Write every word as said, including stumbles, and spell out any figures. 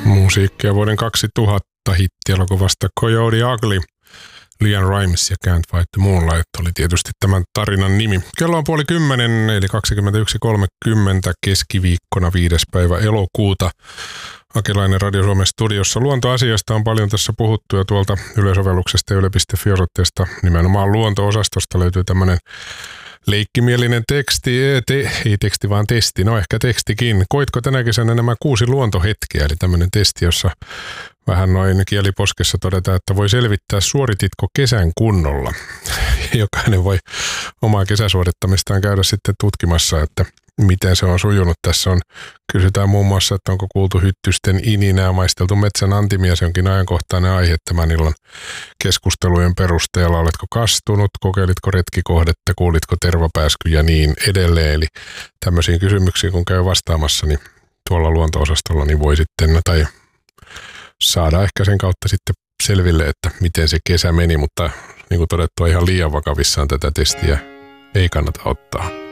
Musiikkia vuoden kaksituhatta hittielokuvasta Coyote Ugly. Lian Rimes ja Can't Fight the Moonlight oli tietysti tämän tarinan nimi. Kello on puoli kymmenen, eli kaksikymmentäyksi kolmekymmentä keskiviikkona viides päivä elokuuta. Akelainen Radio Suomen studiossa. Luontoasiasta on paljon tässä puhuttu ja tuolta yleisövelluksesta ja yle piste fi osoitteesta nimenomaan luonto-osastosta löytyy tämmöinen leikkimielinen teksti, te, ei teksti vaan testi, no ehkä tekstikin. Koitko tänä kesänä nämä kuusi luontohetkeä, eli tämmöinen testi, jossa vähän noin kieliposkessa todetaan, että voi selvittää suorititko kesän kunnolla. Jokainen voi omaa kesäsuorittamistaan käydä sitten tutkimassa, että miten se on sujunut. Tässä on, kysytään muun muassa, että onko kuultu hyttysten ininää, maisteltu metsän antimia, se onkin ajankohtainen aihe tämän illan keskustelujen perusteella. Oletko kastunut, kokeilitko retkikohdetta, kuulitko tervapääsky ja niin edelleen. Eli tämmöisiin kysymyksiin, kun käy vastaamassa, niin tuolla luonto-osastolla niin voi sitten, tai saada ehkä sen kautta sitten selville, että miten se kesä meni, mutta niin kuin todettua ihan liian vakavissaan tätä testiä ei kannata ottaa.